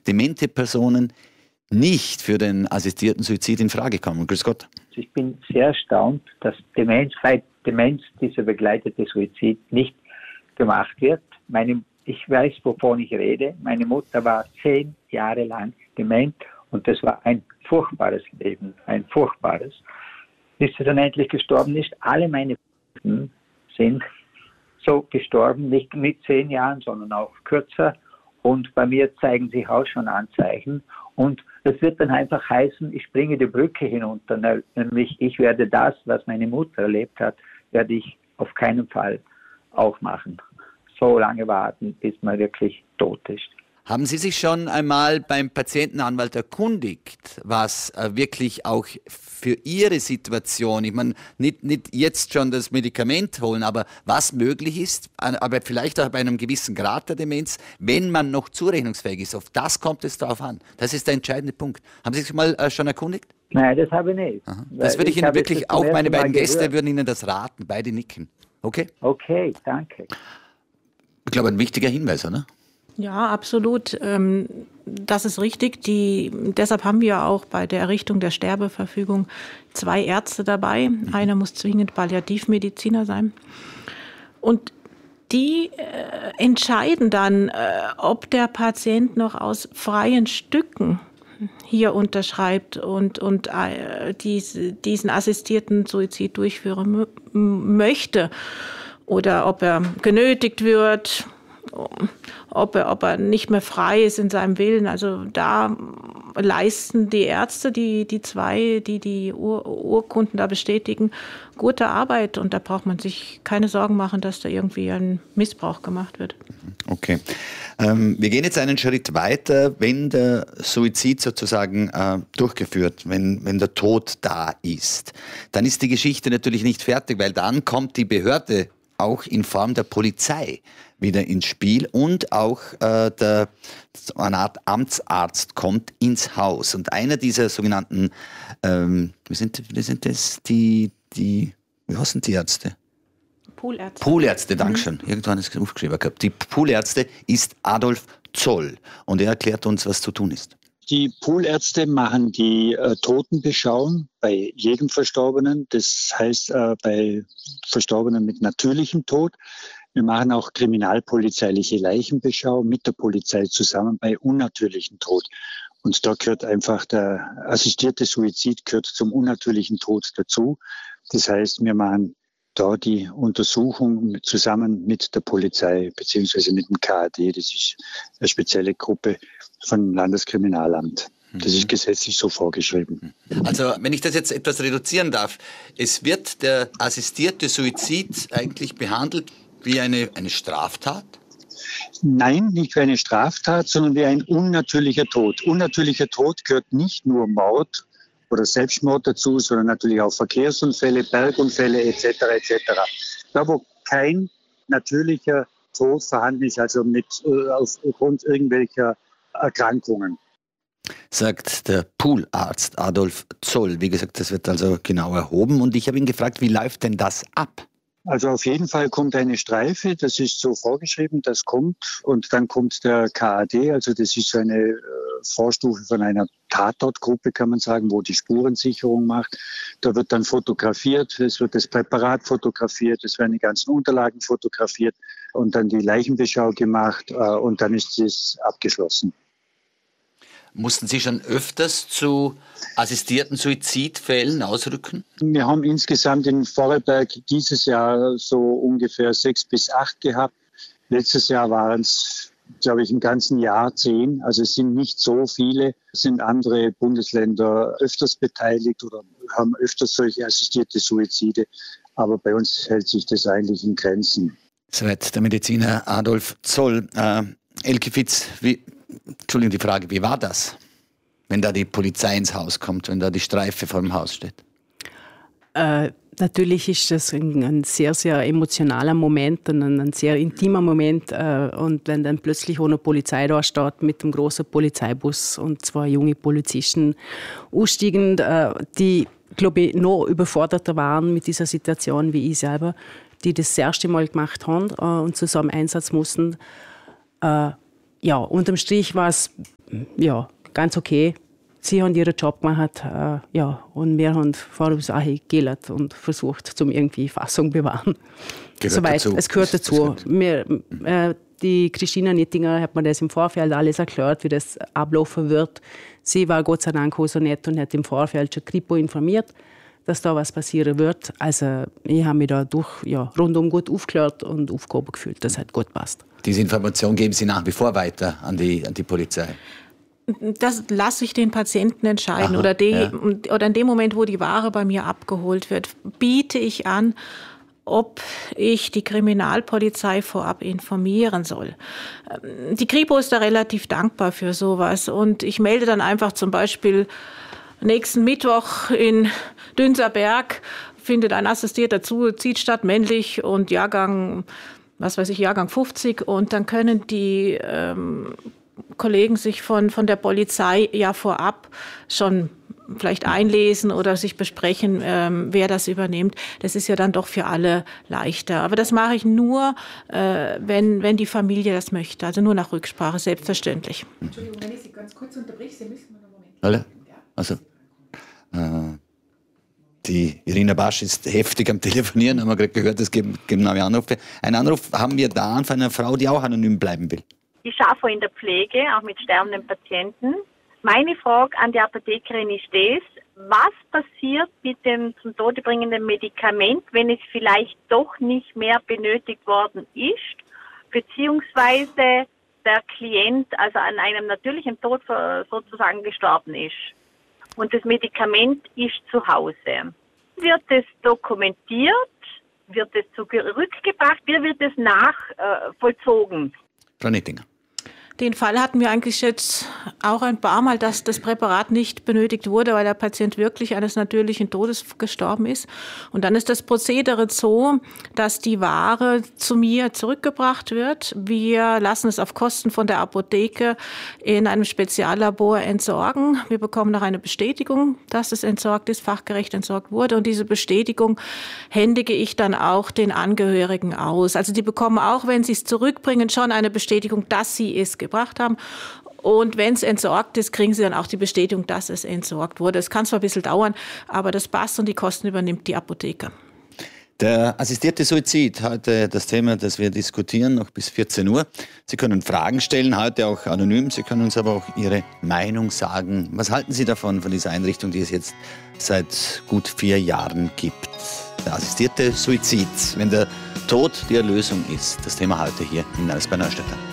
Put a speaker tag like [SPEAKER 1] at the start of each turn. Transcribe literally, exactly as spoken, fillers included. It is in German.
[SPEAKER 1] demente Personen nicht für den assistierten Suizid in Frage kommen. Grüß Gott.
[SPEAKER 2] Ich bin sehr erstaunt, dass Demenz, bei Demenz dieser begleitete Suizid nicht gemacht wird. Meine, ich weiß, wovon ich rede. Meine Mutter war zehn Jahre lang dement und das war ein furchtbares Leben, ein furchtbares. Bis sie dann endlich gestorben ist. Alle meine Freunde sind so gestorben, nicht mit zehn Jahren, sondern auch kürzer. Und bei mir zeigen sich auch schon Anzeichen. Und das wird dann einfach heißen, ich springe die Brücke hinunter. Nämlich ich werde das, was meine Mutter erlebt hat, werde ich auf keinen Fall auch machen. So lange warten, bis man wirklich tot ist.
[SPEAKER 1] Haben Sie sich schon einmal beim Patientenanwalt erkundigt, was äh, wirklich auch für Ihre Situation, ich meine, nicht, nicht jetzt schon das Medikament holen, aber was möglich ist, aber vielleicht auch bei einem gewissen Grad der Demenz, wenn man noch zurechnungsfähig ist. Auf das kommt es darauf an. Das ist der entscheidende Punkt. Haben Sie sich mal äh, schon erkundigt?
[SPEAKER 2] Nein, das habe ich nicht.
[SPEAKER 1] Aha. Das würde ich, ich Ihnen wirklich, auch meine beiden Gäste würden Ihnen das raten, beide nicken. Okay?
[SPEAKER 2] Okay, danke.
[SPEAKER 1] Ich glaube, ein wichtiger Hinweis, oder?
[SPEAKER 3] Ja, absolut. Das ist richtig. Die, deshalb haben wir auch bei der Errichtung der Sterbeverfügung zwei Ärzte dabei. Mhm. Einer muss zwingend Palliativmediziner sein. Und die äh, entscheiden dann, äh, ob der Patient noch aus freien Stücken hier unterschreibt und, und äh, dies, diesen assistierten Suizid durchführen m- möchte oder ob er genötigt wird, ob er, ob er nicht mehr frei ist in seinem Willen. Also da leisten die Ärzte, die, die zwei, die die Ur- Urkunden da bestätigen, gute Arbeit. Und da braucht man sich keine Sorgen machen, dass da irgendwie ein Missbrauch gemacht wird.
[SPEAKER 1] Okay. Ähm, wir gehen jetzt einen Schritt weiter. Wenn der Suizid sozusagen äh, durchgeführt, wenn, wenn der Tod da ist, dann ist die Geschichte natürlich nicht fertig, weil dann kommt die Behörde auch in Form der Polizei wieder ins Spiel und auch äh, der, eine Art Amtsarzt kommt ins Haus. Und einer dieser sogenannten, ähm, wie, sind, wie sind das, die, die, wie heißen die Ärzte?
[SPEAKER 3] Poolärzte.
[SPEAKER 1] Poolärzte, Dankeschön. Mhm. Irgendwann ist es aufgeschrieben gehabt. Die Poolärzte ist Adolf Zoll und er erklärt uns, was zu tun ist.
[SPEAKER 4] Die Poolärzte machen die äh, Totenbeschauung bei jedem Verstorbenen, das heißt äh, bei Verstorbenen mit natürlichem Tod. Wir machen auch kriminalpolizeiliche Leichenbeschau mit der Polizei zusammen bei unnatürlichem Tod. Und da gehört einfach der assistierte Suizid gehört zum unnatürlichen Tod dazu. Das heißt, wir machen da die Untersuchung zusammen mit der Polizei beziehungsweise mit dem K A D. Das ist eine spezielle Gruppe vom Landeskriminalamt. Das ist gesetzlich so vorgeschrieben.
[SPEAKER 1] Also, wenn ich das jetzt etwas reduzieren darf, es wird der assistierte Suizid eigentlich behandelt wie eine, eine Straftat?
[SPEAKER 4] Nein, nicht wie eine Straftat, sondern wie ein unnatürlicher Tod. Unnatürlicher Tod gehört nicht nur Mord oder Selbstmord dazu, sondern natürlich auch Verkehrsunfälle, Bergunfälle et cetera et cetera. Da, wo kein natürlicher Tod vorhanden ist, also mit, äh, aufgrund irgendwelcher Erkrankungen.
[SPEAKER 1] Sagt der Poolarzt Adolf Zoll. Wie gesagt, das wird also genau erhoben. Und ich habe ihn gefragt, wie läuft denn das ab?
[SPEAKER 4] Also auf jeden Fall kommt eine Streife, das ist so vorgeschrieben, das kommt. Und dann kommt der K A D, also das ist so eine äh, Vorstufe von einer Tatortgruppe, kann man sagen, wo die Spurensicherung macht. Da wird dann fotografiert, es wird das Präparat fotografiert, es werden die ganzen Unterlagen fotografiert und dann die Leichenbeschau gemacht äh, und dann ist es abgeschlossen.
[SPEAKER 1] Mussten Sie schon öfters zu assistierten Suizidfällen ausrücken?
[SPEAKER 4] Wir haben insgesamt in Vorarlberg dieses Jahr so ungefähr sechs bis acht gehabt. Letztes Jahr waren es, glaube ich, im ganzen Jahr zehn. Also es sind nicht so viele. Es sind andere Bundesländer öfters beteiligt oder haben öfters solche assistierte Suizide. Aber bei uns hält sich das eigentlich in Grenzen.
[SPEAKER 1] Soweit der Mediziner Adolf Zoll. Äh, Elke Fitz, wie... Entschuldigung, die Frage, wie war das, wenn da die Polizei ins Haus kommt, wenn da die Streife vor dem Haus steht?
[SPEAKER 5] Äh, natürlich ist das ein, ein sehr, sehr emotionaler Moment und ein, ein sehr intimer Moment. Äh, und wenn dann plötzlich auch eine Polizei da steht mit einem großen Polizeibus und zwei junge Polizisten aussteigen, äh, die, glaube ich, noch überforderter waren mit dieser Situation wie ich selber, die das, das erste Mal gemacht haben äh, und zu so einem Einsatz mussten. Äh, Ja, unterm Strich war es ja, ganz okay. Sie haben ihren Job gemacht, äh, ja, und wir haben vor uns auch gelählt und versucht, zum irgendwie Fassung bewahren.
[SPEAKER 1] Gehört
[SPEAKER 5] Soweit,
[SPEAKER 1] dazu.
[SPEAKER 5] es gehört
[SPEAKER 1] Das,
[SPEAKER 5] dazu.
[SPEAKER 1] das
[SPEAKER 5] Wir, äh, die Christina Nittinger hat mir das im Vorfeld alles erklärt, wie das ablaufen wird. Sie war Gott sei Dank so nett und hat im Vorfeld schon Kripo informiert, dass da was passieren wird. Also ich habe mich da durch, ja, rundum gut aufgeklärt und aufgehoben gefühlt. Das hat gut passt.
[SPEAKER 1] Diese Information geben Sie nach wie vor weiter an die, an die Polizei?
[SPEAKER 3] Das lasse ich den Patienten entscheiden.
[SPEAKER 1] Aha,
[SPEAKER 3] oder, die,
[SPEAKER 1] ja.
[SPEAKER 3] oder in dem Moment, wo die Ware bei mir abgeholt wird, biete ich an, ob ich die Kriminalpolizei vorab informieren soll. Die Kripo ist da relativ dankbar für sowas. Und ich melde dann einfach zum Beispiel nächsten Mittwoch in Dünserberg findet ein assistierter Suizid statt, männlich und Jahrgang, was weiß ich, Jahrgang fünfzig. Und dann können die ähm, Kollegen sich von, von der Polizei ja vorab schon vielleicht einlesen oder sich besprechen, ähm, wer das übernimmt. Das ist ja dann doch für alle leichter. Aber das mache ich nur, äh, wenn, wenn die Familie das möchte. Also nur nach Rücksprache, selbstverständlich.
[SPEAKER 6] Entschuldigung, wenn ich Sie ganz kurz unterbreche, Sie müssen einen Moment.
[SPEAKER 1] Alle? Also, äh, die Irina Basch ist heftig am Telefonieren, haben wir gerade gehört, es geben, geben neue Anrufe. Einen Anruf haben wir da von einer Frau, die auch anonym bleiben will.
[SPEAKER 7] Ich arbeite in der Pflege, auch mit sterbenden Patienten. Meine Frage an die Apothekerin ist das, was passiert mit dem zum Tode bringenden Medikament, wenn es vielleicht doch nicht mehr benötigt worden ist, beziehungsweise der Klient also an einem natürlichen Tod sozusagen gestorben ist und das Medikament ist zu Hause. Wird es dokumentiert? Wird es zurückgebracht? Wie wird es nachvollzogen?
[SPEAKER 1] Frau Nittinger.
[SPEAKER 3] Den Fall hatten wir eigentlich jetzt auch ein paar Mal, dass das Präparat nicht benötigt wurde, weil der Patient wirklich eines natürlichen Todes gestorben ist. Und dann ist das Prozedere so, dass die Ware zu mir zurückgebracht wird. Wir lassen es auf Kosten von der Apotheke in einem Speziallabor entsorgen. Wir bekommen noch eine Bestätigung, dass es entsorgt ist, fachgerecht entsorgt wurde. Und diese Bestätigung händige ich dann auch den Angehörigen aus. Also die bekommen auch, wenn sie es zurückbringen, schon eine Bestätigung, dass sie es gebracht haben. Und wenn es entsorgt ist, kriegen sie dann auch die Bestätigung, dass es entsorgt wurde. Es kann zwar ein bisschen dauern, aber das passt und die Kosten übernimmt die Apotheke.
[SPEAKER 1] Der assistierte Suizid, heute das Thema, das wir diskutieren, noch bis vierzehn Uhr. Sie können Fragen stellen, heute auch anonym. Sie können uns aber auch Ihre Meinung sagen. Was halten Sie davon, von dieser Einrichtung, die es jetzt seit gut vier Jahren gibt? Der assistierte Suizid, wenn der Tod die Erlösung ist. Das Thema heute hier in Neues bei Neustädter.